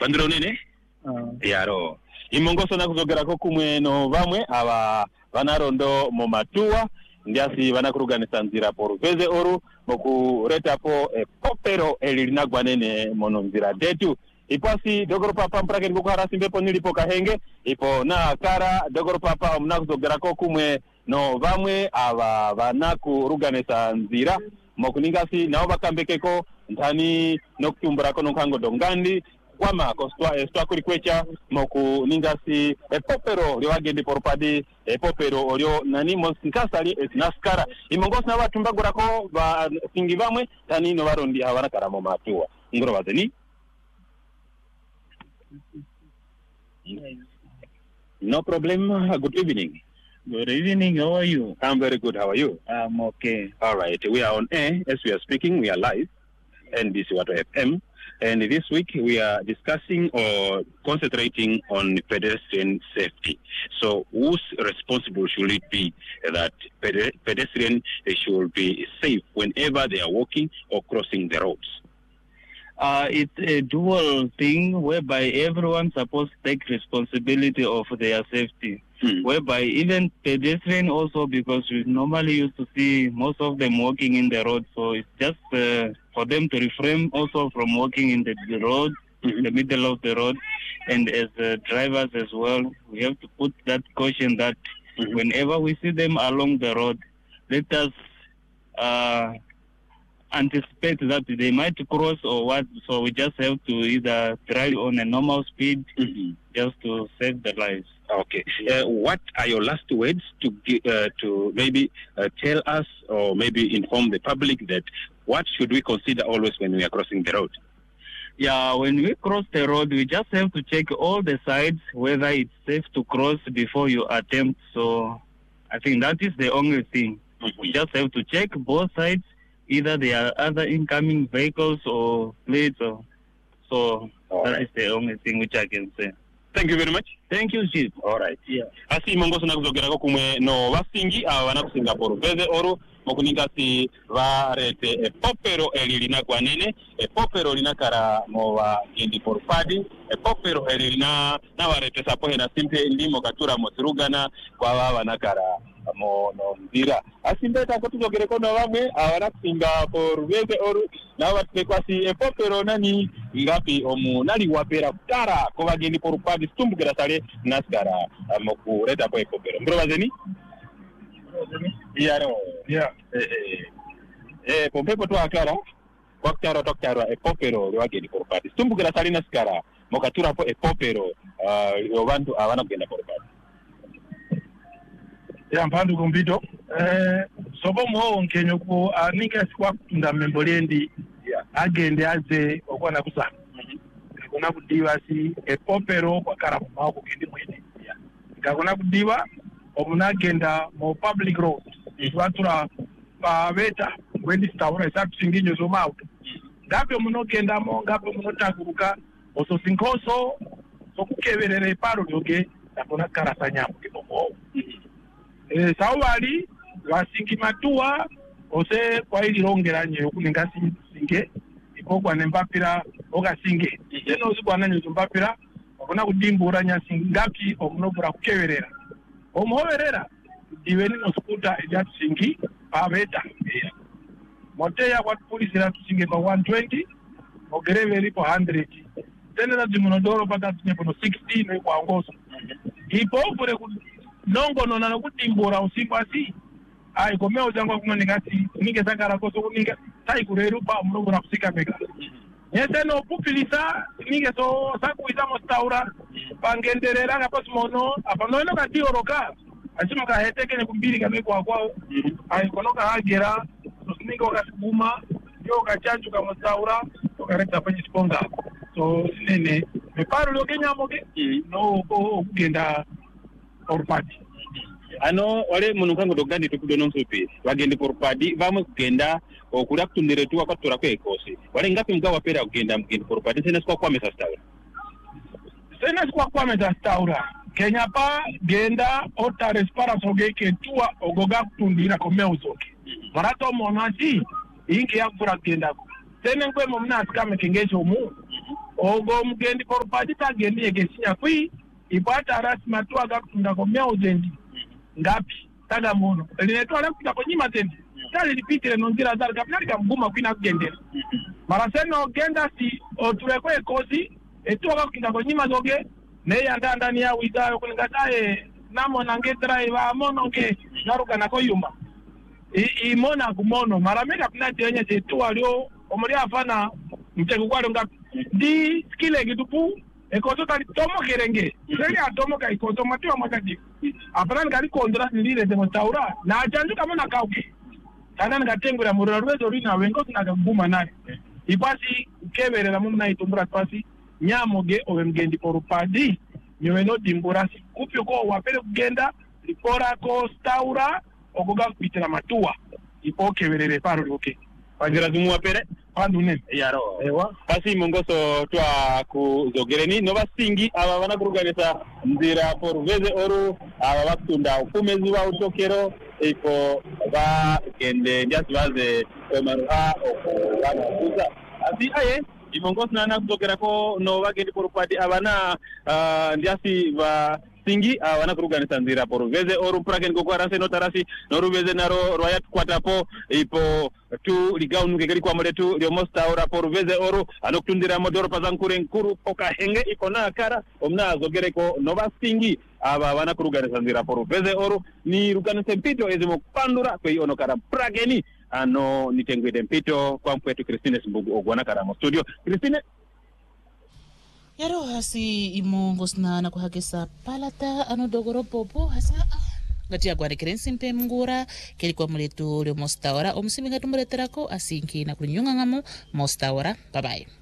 Pandiro nene? Yaro. Imongoso na kuzogerako kumwe no bamwe aba banarondo mu Matua ndiasi banakuruganisa nzira poruveze oru mokureta po popero elinagwa nene mono nzira detu. Ipasi dogoro papa mprake nguko harasi mbepo nilipo kahenge ipo na kara dogoro papa mnakuzogerako kumwe no bamwe aba banakuruganisa nzira mokuningasi nao bakambekeko ntani nokutumburako nonkango dongandi kwama kostwa kuri kwecha moku ningasi popero liwagende porpadi popero olio nani monsinkasali naskara imongosi na watu mbagurako ba singi bamwe tani no barondi habana karamo Matua ngoro bazeni. No problem. Good evening. Good evening. How are you? I'm very good. How are you? I'm okay. All right. We are on air. As we are speaking, we are live. NBC Water FM. And this week we are discussing or concentrating on pedestrian safety. So whose responsible should it be that pedestrians should be safe whenever they are walking or crossing the roads? It's a dual thing whereby everyone's supposed to take responsibility of their safety. Whereby even pedestrians also, because we normally used to see most of them walking in the road, so it's just for them to refrain also from walking in the road, in the middle of the road, and as drivers as well, we have to put that caution that whenever we see them along the road, let us anticipate that they might cross or what, so we just have to either drive on a normal speed just to save their lives. Okay. What are your last words to maybe tell us or maybe inform the public that what should we consider always when we are crossing the road? Yeah, when we cross the road, we just have to check all the sides, whether it's safe to cross before you attempt. So I think that is the only thing. We just have to check both sides, either there are other incoming vehicles or plates. So that is the only thing which I can say. Thank you very much. Thank you, Chief. All right. Yeah. Asi mongoso na kuzogerako kumwe no basingi abana ku Singapore veze oru mokuningasi varete popero elilina kwanene popero linakara mova gendi porpadi popero elilina na varete sapohe na simple ndimo katura mosirugana kwa baba nakara mono mbira asimbeta ko tuzogereko no bamwe abana ku Singapore veze oru na batwe kwasi popero nani ngapi omu nali wapera kutara ko bagendi porpadi stumbugera sale naskara mokureta ko popero mbro bazeni. Yeah. Pompepo tu akara waktaro toktaro popero liwageni porpadi stumbugera sale naskara mokatura po popero yovantu avana kugenda porpadi. Ya mpandu kumbito sobo mo nkenyo ko anika sikwa kutunda membolendi agende aze okwana kusa kuna kudiwa si popero kwa karamu mako kindi mwini ngakuna kudiwa omunagenda mo public road twatura paveta wendi staura isatu singinyo zo mauto ngapi munogenda mo ngapi munotakuruka oso sinkoso sokukeberere paro lyoge nakona karasanya mukimo sawali wasingi Matua ose kwa ili rongeranye okuninga singe ikogwa nembapira okasinge eno zikwana nyo mbapira okuna kudimbura nyasingi ngapi omunobura kukeberera omuhoberera diweni no skuta ejat singi paveta moteya kwa polisi na tusinge kwa 120 ogereveri kwa 100 tena na dimunodoro paka tunye kwa 60 kwa ngoso ipo kure nongo nona nokudimbura usimbasi ai komeo jangwa kunoningati ninge sakara koso kuninga tai kureru pa mnobura kusika peka yete no pupilisa ninge so sakuiza mostaura pangenderera ngapa simono apa noino kati oroka achima ka heteke ne kumbiri kame kwa ai konoka hagera ninge wakasibuma yo kachanju ka mostaura okareta panyi sponga so nene meparo lo Kenya moke no kugenda porpadi ano wale mununkango dogandi tukudono nsupi wagende porpadi vamwe kugenda okula kutundire tu akatura kwekosi wale ngapi mgawa pera kugenda mgende porpadi sena sikwa kwame za staura Kenya pa genda ota respara sogeke tua ogoga kutundira komeuzoke marato monati ingi yakura kugenda sena nkwe momna asikame kengesho mu ogo mgendi porupadi tagendi egesinya kui ipata arasi matua gakutunda ko 1000 ngapi taga mono linetwala kuta ko nyima tendi tali lipitire nonzira zari kapinali kamguma kwina kugendera mara seno genda si otulekwe kozi etuwa kukinda ko nyima zoge ne yanda ndani ya widayo kulingataye namo nange driver mono ke naruka nako yuma imona kumono mara meka pinati yenye etuwa lyo omuli afana mtego kwalo ngapi di skile gitupu ekoto tali tomo kerenge sele atomo ka ikoto matiwa mwakati apana ngari kondra nilire de motaura na ajanju kama na kauke kana ngatengura muriro rwezo rina wengo tunagaguma naye ipasi keberera mumna itumbura pasi nyamoge obemgendi porupadi nyoweno dimburasi kupyo ko wapele kugenda lipora ko staura ogoga kupitira matua ipo keberere paro lyoke pangira zimu wapere pandune yaro ewa pasi mongoso twa kuzogereni no basingi aba banakuruganisa nzira poruveze oru aba bakutunda ukumezi wa utokero ipo ba kende ndiasi baze maruha okubana kuza asi aye imongoso nana kutokera ko no bagendi porupadi abana ndiasi ba singi wana kuruganisa nzira poruveze oru praken kokwarase no tarasi no ruveze naro royat kwatapo ipo tu ligaunu kegeri kwa moletu lyo mostaura poruveze oru anokutundira modoro pazankure nkuru poka henge ipo na kara omna zogereko no basingi aba wana kuruganisa nzira poruveze oru ni ruganise mpito ezimo pandura kwe onokara prageni ano nitengwede mpito kwa mpwetu Christine Simbugu ogwana kara mo studio Christine yaro hasi imongos na kuhagisa palata ano dogoro popo hasa ngati agware kerensi mpe mngura keli kwa muletu lyo mostaura omusiminga tumuleterako asinki na kulinyunga ngamo mostaura bye bye.